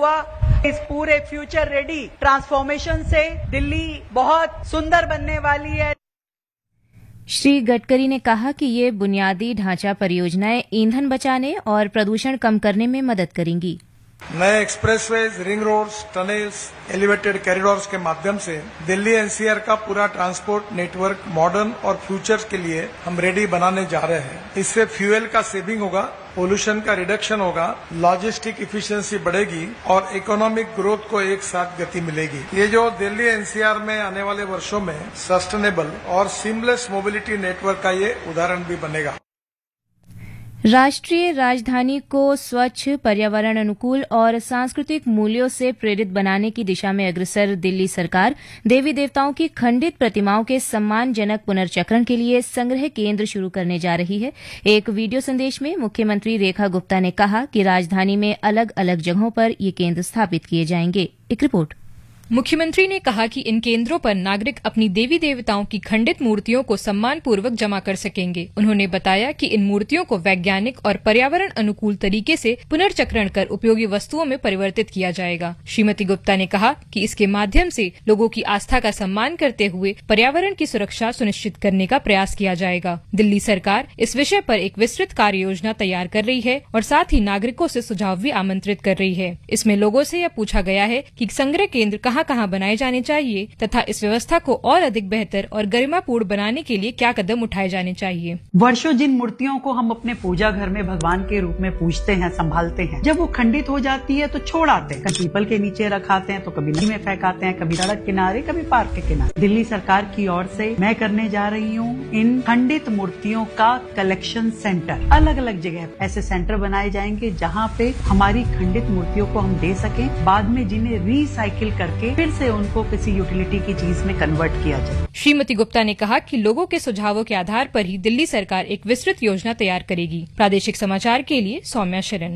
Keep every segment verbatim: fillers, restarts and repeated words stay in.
हुआ। इस पूरे फ्यूचर रेडी ट्रांसफॉर्मेशन से दिल्ली बहुत सुंदर बनने वाली है। श्री गडकरी ने कहा कि ये बुनियादी ढांचा परियोजनाएं ईंधन बचाने और प्रदूषण कम करने में मदद करेंगी। नए expressways, ring roads, tunnels, elevated corridors के माध्यम से दिल्ली एनसीआर का पूरा ट्रांसपोर्ट नेटवर्क मॉडर्न और फ्यूचर के लिए हम रेडी बनाने जा रहे हैं। इससे फ्यूल का सेविंग होगा, पोल्यूशन का रिडक्शन होगा, लॉजिस्टिक इफिशिएंसी बढ़ेगी और इकोनॉमिक ग्रोथ को एक साथ गति मिलेगी। ये जो दिल्ली एनसीआर में आने वाले वर्षों में सस्टेनेबल और सीमलेस मोबिलिटी नेटवर्क का ये उदाहरण भी बनेगा। राष्ट्रीय राजधानी को स्वच्छ, पर्यावरण अनुकूल और सांस्कृतिक मूल्यों से प्रेरित बनाने की दिशा में अग्रसर दिल्ली सरकार देवी देवताओं की खंडित प्रतिमाओं के सम्मानजनक पुनर्चक्रण के लिए संग्रह केंद्र शुरू करने जा रही है। एक वीडियो संदेश में मुख्यमंत्री रेखा गुप्ता ने कहा कि राजधानी में अलग अलग जगहों पर ये केंद्र स्थापित किए जाएंगे। एक रिपोर्ट। मुख्यमंत्री ने कहा कि इन केंद्रों पर नागरिक अपनी देवी देवताओं की खंडित मूर्तियों को सम्मानपूर्वक जमा कर सकेंगे। उन्होंने बताया कि इन मूर्तियों को वैज्ञानिक और पर्यावरण अनुकूल तरीके से पुनर्चक्रण कर उपयोगी वस्तुओं में परिवर्तित किया जाएगा। श्रीमती गुप्ता ने कहा कि इसके माध्यम से लोगों की आस्था का सम्मान करते हुए पर्यावरण की सुरक्षा सुनिश्चित करने का प्रयास किया जाएगा। दिल्ली सरकार इस विषय पर एक विस्तृत कार्य योजना तैयार कर रही है और साथ ही नागरिकों से सुझाव भी आमंत्रित कर रही है। इसमें लोगों से यह पूछा गया है कि संग्रह केंद्र कहाँ कहाँ बनाए जाने चाहिए तथा इस व्यवस्था को और अधिक बेहतर और गरिमापूर्ण बनाने के लिए क्या कदम उठाए जाने चाहिए। वर्षों जिन मूर्तियों को हम अपने पूजा घर में भगवान के रूप में पूजते हैं, संभालते हैं, जब वो खंडित हो जाती है तो छोड़ आते हैं। कभी पीपल के नीचे रखाते हैं तो कभी नदी में फेंकाते हैं, कभी सड़क किनारे, कभी पार्क के किनारे। दिल्ली सरकार की ओर से मैं करने जा रही हूँ इन खंडित मूर्तियों का कलेक्शन सेंटर। अलग अलग जगह ऐसे सेंटर बनाए जाएंगे जहाँ पे हमारी खंडित मूर्तियों को हम दे सकें, बाद में जिन्हें रिसाइकिल करके फिर से उनको किसी यूटिलिटी की चीज में कन्वर्ट किया जाए। श्रीमती गुप्ता ने कहा कि लोगों के सुझावों के आधार पर ही दिल्ली सरकार एक विस्तृत योजना तैयार करेगी। प्रादेशिक समाचार के लिए सौम्या शरण।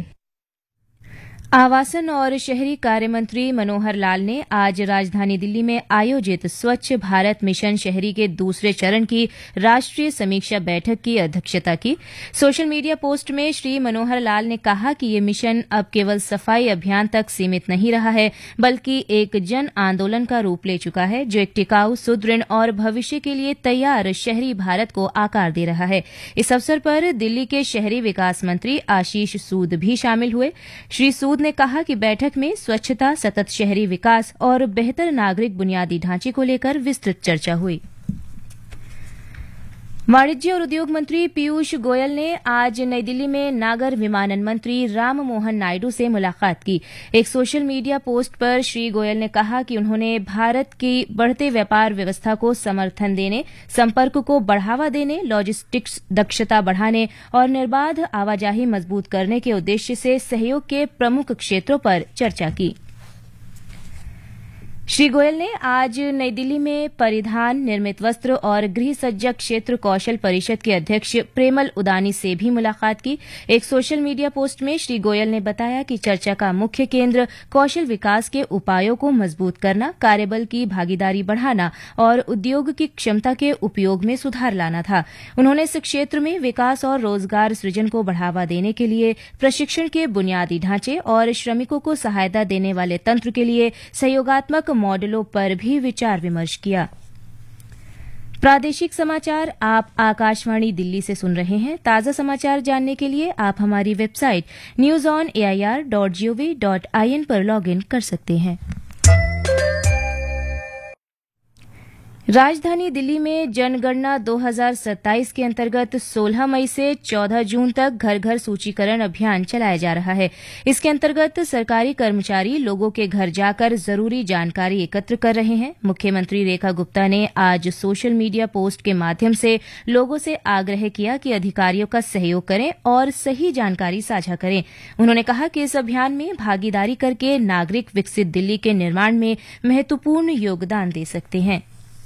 आवासन और शहरी कार्य मंत्री मनोहर लाल ने आज राजधानी दिल्ली में आयोजित स्वच्छ भारत मिशन शहरी के दूसरे चरण की राष्ट्रीय समीक्षा बैठक की अध्यक्षता की। सोशल मीडिया पोस्ट में श्री मनोहर लाल ने कहा कि ये मिशन अब केवल सफाई अभियान तक सीमित नहीं रहा है, बल्कि एक जन आंदोलन का रूप ले चुका है, जो एक टिकाऊ, सुदृढ़ और भविष्य के लिए तैयार शहरी भारत को आकार दे रहा है। इस अवसर पर दिल्ली के शहरी विकास मंत्री आशीष सूद भी शामिल हुए। श्री सूद ने कहा कि बैठक में स्वच्छता, सतत शहरी विकास और बेहतर नागरिक बुनियादी ढांचे को लेकर विस्तृत चर्चा हुई। वाणिज्य और उद्योग मंत्री पीयूष गोयल ने आज नई दिल्ली में नागर विमानन मंत्री राम मोहन नायडू से मुलाकात की। एक सोशल मीडिया पोस्ट पर श्री गोयल ने कहा कि उन्होंने भारत की बढ़ते व्यापार व्यवस्था को समर्थन देने, संपर्क को बढ़ावा देने, लॉजिस्टिक्स दक्षता बढ़ाने और निर्बाध आवाजाही मजबूत करने के उद्देश्य से सहयोग के प्रमुख क्षेत्रों पर चर्चा की। श्री गोयल ने आज नई दिल्ली में परिधान, निर्मित वस्त्र और गृह सज्जा क्षेत्र कौशल परिषद के अध्यक्ष प्रेमल उदानी से भी मुलाकात की। एक सोशल मीडिया पोस्ट में श्री गोयल ने बताया कि चर्चा का मुख्य केंद्र कौशल विकास के उपायों को मजबूत करना, कार्यबल की भागीदारी बढ़ाना और उद्योग की क्षमता के उपयोग में सुधार लाना था। उन्होंने इस क्षेत्र में विकास और रोजगार सृजन को बढ़ावा देने के लिए प्रशिक्षण के बुनियादी ढांचे और श्रमिकों को सहायता देने वाले तंत्र के लिए सहयोगात्मक मॉडलों पर भी विचार विमर्श किया। प्रादेशिक समाचार आप आकाशवाणी दिल्ली से सुन रहे हैं। ताजा समाचार जानने के लिए आप हमारी website news on A I R dot G O V dot I N पर लॉग इन कर सकते हैं। राजधानी दिल्ली में जनगणना दो हज़ार सत्ताईस के अंतर्गत सोलह मई से चौदह जून तक घर घर सूचीकरण अभियान चलाया जा रहा है। इसके अंतर्गत सरकारी कर्मचारी लोगों के घर जाकर जरूरी जानकारी एकत्र कर रहे हैं। मुख्यमंत्री रेखा गुप्ता ने आज सोशल मीडिया पोस्ट के माध्यम से लोगों से आग्रह किया कि अधिकारियों का सहयोग करें और सही जानकारी साझा करें। उन्होंने कहा कि इस अभियान में भागीदारी करके नागरिक विकसित दिल्ली के निर्माण में महत्वपूर्ण योगदान दे सकते हैं।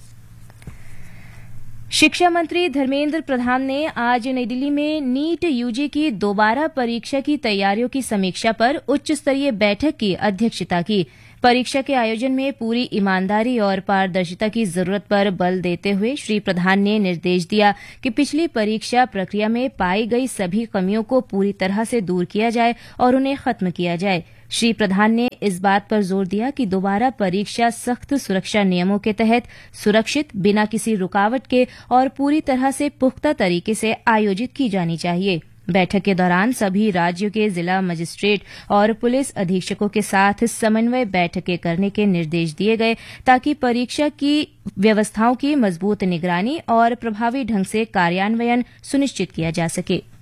शिक्षा मंत्री धर्मेंद्र प्रधान ने आज नई दिल्ली में नीट यूजी की दोबारा परीक्षा की तैयारियों की समीक्षा पर उच्च स्तरीय बैठक की अध्यक्षता की। परीक्षा के आयोजन में पूरी ईमानदारी और पारदर्शिता की जरूरत पर बल देते हुए श्री प्रधान ने निर्देश दिया कि पिछली परीक्षा प्रक्रिया में पाई गई सभी कमियों को पूरी तरह से दूर किया जाए और उन्हें खत्म किया जाए। श्री प्रधान ने इस बात पर जोर दिया कि दोबारा परीक्षा सख्त सुरक्षा नियमों के तहत सुरक्षित, बिना किसी रुकावट के और पूरी तरह से पुख्ता तरीके से आयोजित की जानी चाहिए। बैठक के दौरान सभी राज्यों के जिला मजिस्ट्रेट और पुलिस अधीक्षकों के साथ समन्वय बैठकें करने के निर्देश दिए गए ताकि परीक्षा की व्यवस्थाओं की मजबूत निगरानी और प्रभावी ढंग से कार्यान्वयन सुनिश्चित किया जा सके।